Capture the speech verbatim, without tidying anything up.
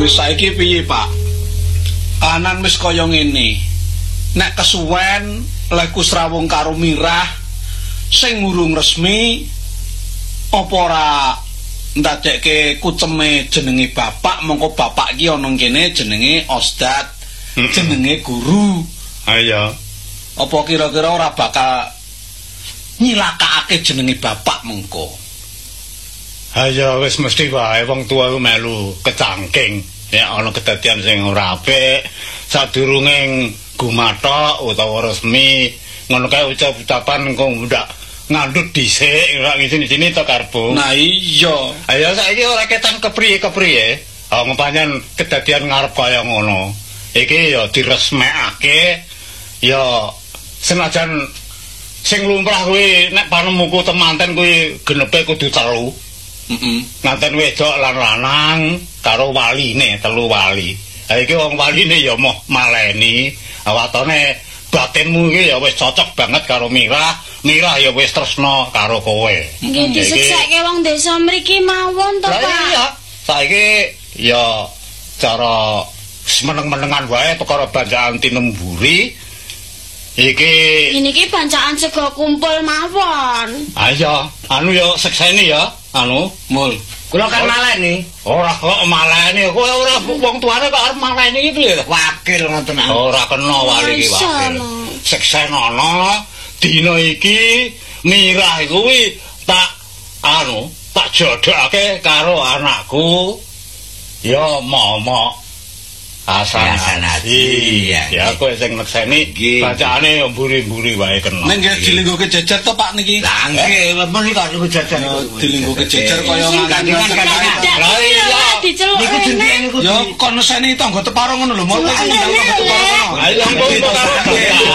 wis saiki piye, Pak? Kanan wis kaya ngene. Nek kesuwen leku srawung karo Mirah sing urung resmi apa ora ndadekke kuceme jenenge bapak, mongko bapak iki ana kene jenenge Ostad, jenenge guru. Ayo. Apa kira-kira ora bakal nyilakake jenenge bapak mengko? Ayo wis mesti wae wong tuwa melu kecangking. Ya ana kedadian sing ora apik sadurunge gumathok utawa resmi ngono kae ucap-ucapan engko ndak ngandhut dhisik ora ngisini-sini to karbo. Nah iya. Ayo saiki ora ketan kepriye-kepriye. Oh ngepanjen kedadian ngarep kaya ngono. Iki ya diresmekake ya senajan sing lumrah kuwi nek panemuku temanten kuwi genepe kudu telu. Heeh. Nganten wedok lan lanang karo waline, telu wali. Ha iki wong waline ya moh maleni, awatane batinmu iki ya wis cocok banget karo Mirah, Mirah ya wis tresna karo kowe. Nggih disekseke wong desa mriki mawon to, Pak. Iya, saiki ya cara meneng-menengan wae perkara banjaan tinemburi. Iki Niki bancaan sego kumpul mawon. ayo, anu ya sekseni ya, anu Mul. Kula kan maleni. ora kok maleni, kowe ora wong tuane kok arep maleni iki piye? Wakil ngoten. Ora kena wali iki wakil. Seksenono dina iki Mirah kuwi tak anu, tak jodhake karo anakku. Ya momok Hasanati. Ya kowe sing nekseni bacaane mburi-mburi wae kena. Ning nggih dilingguke jejer to Pak niki. Lah nggih, lemon iki kok jajan. Dilingguke jejer kaya kandungan Lah iya diceluk. Niku jenenge niku. Ya kon neseni tangga teparo ngono lho, Mul. Ayo